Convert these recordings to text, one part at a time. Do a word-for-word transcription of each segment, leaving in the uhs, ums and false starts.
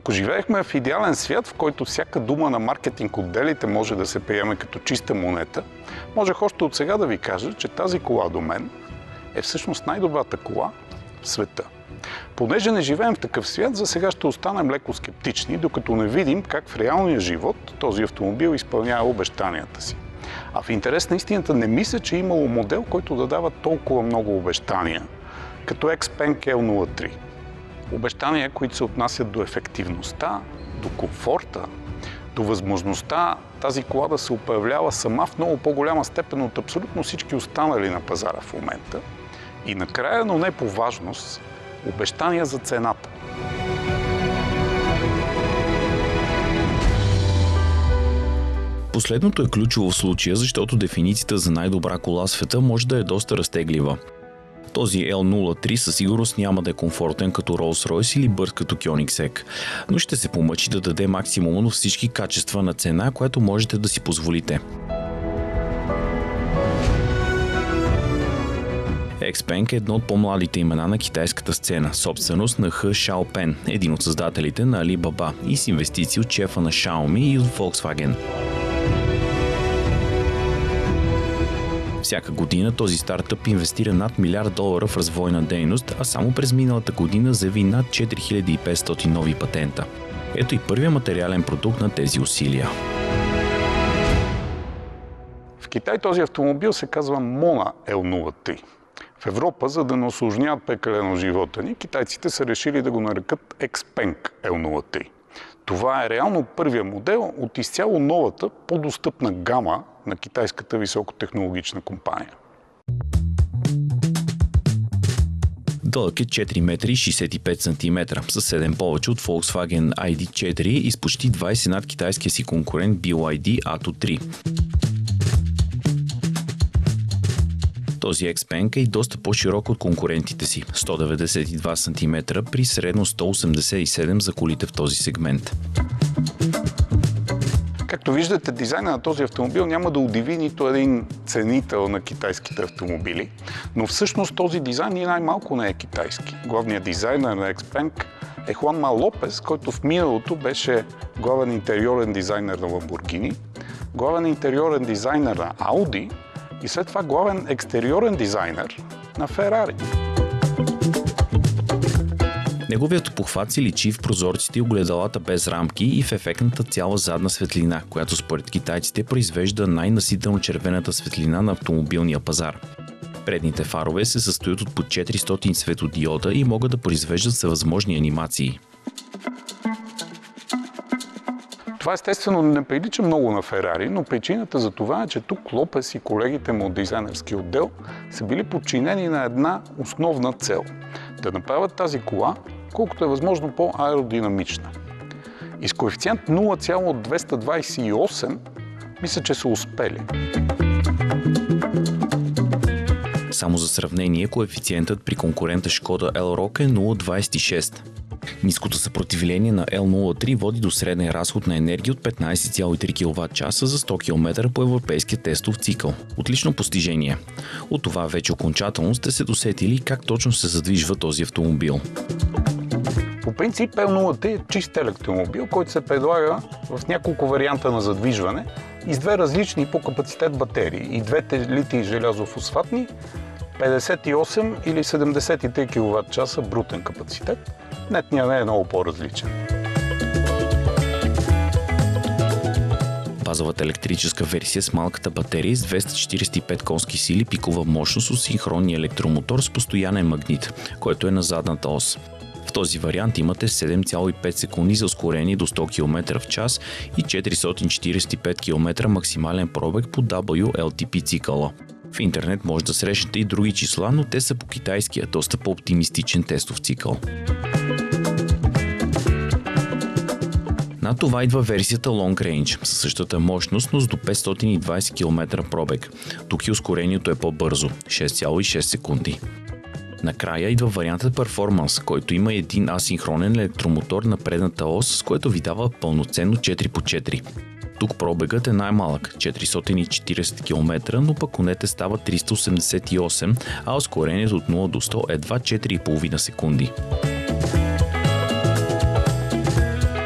Ако живеехме в идеален свят, в който всяка дума на маркетинг отделите може да се приеме като чиста монета, можех още от сега да ви кажа, че тази кола до мен е всъщност най-добрата кола в света. Понеже не живеем в такъв свят, за сега ще останем леко скептични, докато не видим как в реалния живот този автомобил изпълнява обещанията си. А в интерес на истината не мисля, че е имало модел, който да дава толкова много обещания, като Xpeng ел нула три. Обещания, които се отнасят до ефективността, до комфорта, до възможността тази кола да се управлява сама в много по-голяма степен от абсолютно всички останали на пазара в момента. И накрая, но не по важност, обещания за цената. Последното е ключово в случая, защото дефиницията за най-добра кола в света може да е доста разтеглива. Този ел нула три със сигурност няма да е комфортен като Rolls-Royce или бърз като Koenigsegg, но ще се помъчи да даде максимум на всички качества на цена, която можете да си позволите. Xpeng е едно от по-младите имена на китайската сцена, собственост на He Xiaopeng, един от създателите на Alibaba и с инвестиции от шефа на Xiaomi и от Volkswagen. Всяка година този стартъп инвестира над милиард долара в развойна дейност, а само през миналата година заяви над четири хиляди и петстотин нови патента. Ето и първия материален продукт на тези усилия. В Китай този автомобил се казва Mona ел нула три. В Европа, за да не усложняват прекалено живота ни, китайците са решили да го нарекат Xpeng ел нула три. Това е реално първия модел от изцяло новата, по-достъпна гама на китайската високотехнологична компания. Дълъг е четири метра и шейсет и пет сантиметра, със седем повече от Volkswagen ай ди четири и с почти двайсет над китайския си конкурент би уай ди Ато три. Този Xpeng е и доста по-широк от конкурентите си – сто деветдесет и два сантиметра при средно сто осемдесет и седем за колите в този сегмент. Както виждате, дизайна на този автомобил няма да удиви нито един ценител на китайските автомобили, но всъщност този дизайн и най-малко не е китайски. Главният дизайнер на Xpeng е Хуанма Лопес, който в миналото беше главен интериорен дизайнер на Lamborghini, главен интериорен дизайнер на Audi и след това главен екстериорен дизайнер на Ferrari. Неговият похват си личи в прозорците и огледалата без рамки и в ефектната цяла задна светлина, която според китайците произвежда най-наситено червената светлина на автомобилния пазар. Предните фарове се състоят от по четиристотин светодиода и могат да произвеждат всевъзможни анимации. Това естествено не прилича много на Ферари, но причината за това е, че тук Лопес и колегите му от дизайнерски отдел са били подчинени на една основна цел – да направят тази кола колкото е възможно по-аеродинамична. И с коефициент нула цяло двеста двайсет и осем мисля, че са успели. Само за сравнение, коефициентът при конкурента Шкода Елрок е нула цяло двайсет и шест. Ниското съпротивление на ел нула три води до среден разход на енергия от петнайсет цяло и три киловатчаса за сто километра по европейския тестов цикъл. Отлично постижение. От това вече окончателно сте се досетили как точно се задвижва този автомобил. По принцип ел нула три е чист електромобил, който се предлага в няколко варианта на задвижване и с две различни по капацитет батерии. И двете литий желязофосфатни, петдесет и осем или седемдесет и три киловатчаса брутен капацитет. Нетният не е много по-различен. Базовата електрическа версия с малката батерия с двеста четирийсет и пет конски сили пикова мощност от синхронния електромотор с постоянен магнит, който е на задната ос. В този вариант имате седем цяло и пет секунди за ускорение до сто километра в час и четиристотин четирийсет и пет километра максимален пробег по дабъл ю ел ти пи цикъла. В интернет може да срещнете и други числа, но те са по китайския, доста по-оптимистичен тестов цикъл. Над това идва версията Long Range, със същата мощност, но с до петстотин и двайсет километра пробег. Тук и ускорението е по-бързо – шест цяло и шест секунди. Накрая идва вариантът Performance, който има един асинхронен електромотор на предната ос, с което ви дава пълноценно четири по четири. Тук пробегът е най-малък – четиристотин и четирийсет километра, но пък конете става триста осемдесет и осем, а ускорението от нула до сто едва четири цяло и пет секунди.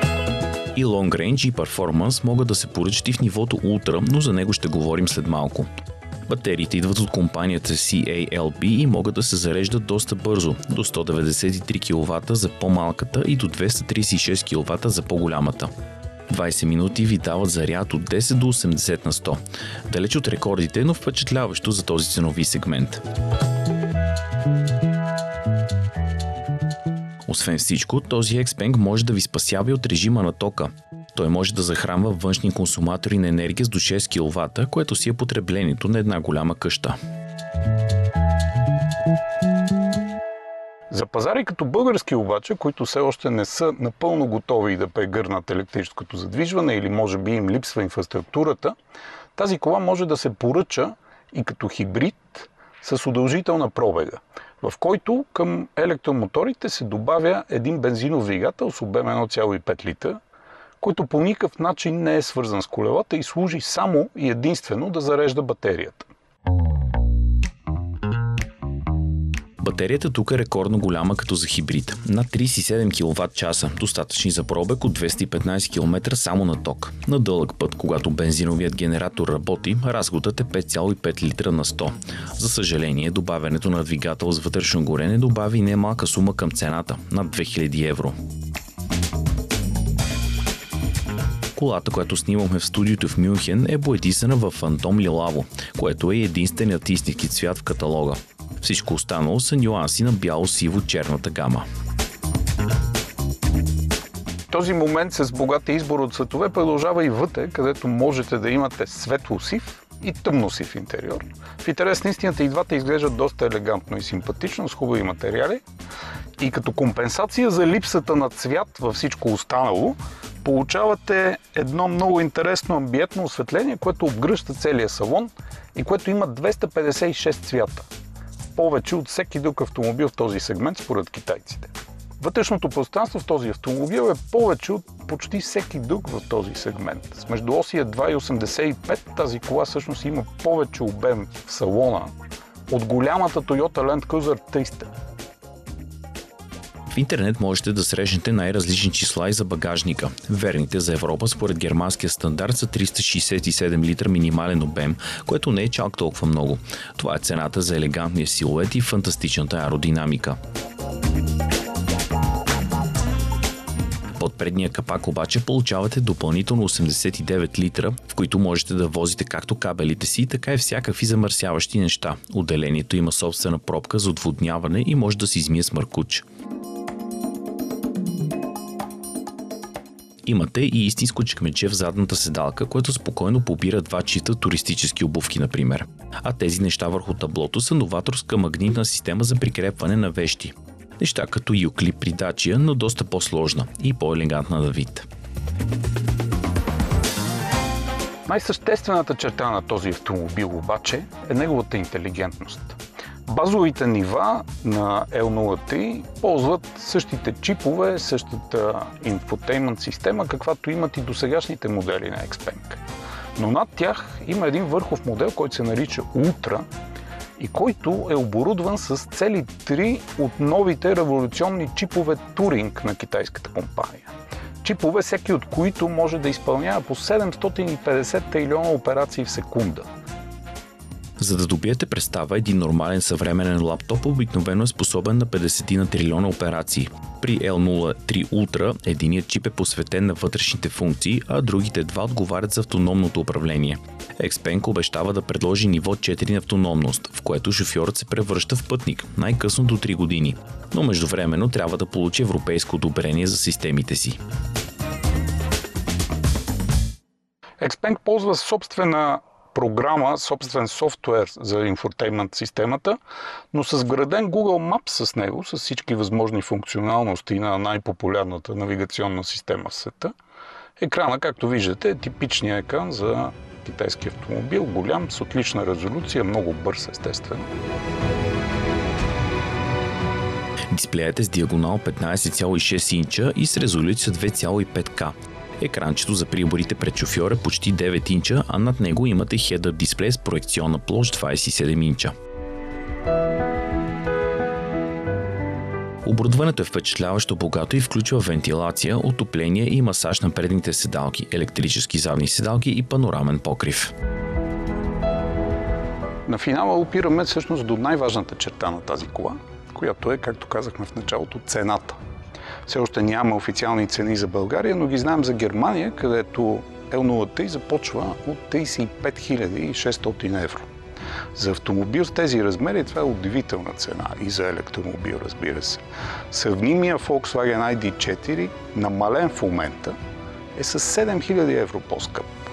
И Long Range и Performance могат да се поръчат и в нивото Ultra, но за него ще говорим след малко. Батериите идват от компанията Си Ей Ел Би и могат да се зареждат доста бързо, до сто деветдесет и три киловата за по-малката и до двеста тридесет и шест киловата за по-голямата. двайсет минути ви дават заряд от десет до осемдесет на сто. Далеч от рекордите, но впечатляващо за този ценови сегмент. Освен всичко, този Xpeng може да ви спасява от режима на тока. Той може да захранва външни консуматори на енергия с до шест киловата, което си е потреблението на една голяма къща. За пазари като български обаче, които все още не са напълно готови да прегърнат електрическото задвижване или може би им липсва инфраструктурата, тази кола може да се поръча и като хибрид с удължителна пробега, в който към електромоторите се добавя един бензинов двигател с обем едно цяло и пет литра, който по никакъв начин не е свързан с колелата и служи само и единствено да зарежда батерията. Батерията тук е рекордно голяма като за хибрид. Над тридесет и седем киловат-часа, достатъчни за пробег от двеста и петнайсет километра само на ток. На дълъг път, когато бензиновият генератор работи, разходът е пет цяло и пет литра на сто. За съжаление, добавянето на двигател с вътрешно горене добави не малка сума към цената – над две хиляди евро. Колата, която снимахме в студиото в Мюнхен, е боядисана в Фантом Лилаво, което е единственият истински цвят в каталога. Всичко останало са нюанси на бяло-сиво-черната гама. Този момент с богат избор от цветове продължава и вътре, където можете да имате светло-сив и тъмно-сив интериор. В интерес на истината и двата изглеждат доста елегантно и симпатично, с хубави материали. И като компенсация за липсата на цвят във всичко останало, получавате едно много интересно амбиентно осветление, което обгръща целия салон и което има двеста петдесет и шест цвята. Повече от всеки друг автомобил в този сегмент според китайците. Вътрешното пространство в този автомобил е повече от почти всеки друг в този сегмент. С междуосие два и осемдесет и пет тази кола всъщност има повече обем в салона от голямата Toyota Land Cruiser триста. В интернет можете да срещнете най-различни числа и за багажника. Верните за Европа според германския стандарт са триста шейсет и седем литра минимален обем, което не е чак толкова много. Това е цената за елегантния силует и фантастичната аеродинамика. Под предния капак обаче получавате допълнително осемдесет и девет литра, в които можете да возите както кабелите си, така и всякакви замърсяващи неща. Отделението има собствена пробка за отводняване и може да се измие с маркуч. Имате и истинско чекмедже в задната седалка, което спокойно побира два чифта туристически обувки, например. А тези неща върху таблото са новаторска магнитна система за прикрепване на вещи. Неща като Юкли при Dacia, но доста по-сложна и по-елегантна на вид. Най-съществената черта на този автомобил обаче е неговата интелигентност. Базовите нива на Ел нула три ползват същите чипове, същата инфотеймент система, каквато имат и досегашните модели на Xpeng. Но над тях има един върхов модел, който се нарича Ultra и който е оборудван с цели три от новите революционни чипове Turing на китайската компания. Чипове, всеки от които може да изпълнява по седемстотин и петдесет трилиона операции в секунда. За да добиете представа, един нормален съвременен лаптоп обикновено е способен на петдесет на трилиона операции. При Ел нула три Ultra единият чип е посветен на вътрешните функции, а другите два отговарят за автономното управление. Xpeng обещава да предложи ниво четири на автономност, в което шофьорът се превръща в пътник, най-късно до три години. Но междувременно трябва да получи европейско одобрение за системите си. Xpeng ползва собствена програма, собствен софтуер за инфотеймент системата, но с вграден Google Maps с него, с всички възможни функционалности на най-популярната навигационна система в света. Екрана, както виждате, е типичният екран за китайски автомобил, голям, с отлична резолюция, много бърз естествено. Дисплеят е с диагонал петнайсет цяло и шест инча и с резолюция две цяло и пет К. Екранчето за приборите пред шофьора е почти девет инча, а над него имате Head-Up дисплей с проекционна площ двайсет и седем инча. Оборудването е впечатляващо богато и включва вентилация, отопление и масаж на предните седалки, електрически задни седалки и панорамен покрив. На финала опираме всъщност до най-важната черта на тази кола, която е, както казахме в началото, цената. Все още няма официални цени за България, но ги знаем за Германия, където ел нула три започва от тридесет и пет хиляди и шестстотин евро. За автомобил с тези размери това е удивителна цена и за електромобил, разбира се. Сравнимия Volkswagen ай ди четири, намален в момента, е с седем хиляди евро по-скъп.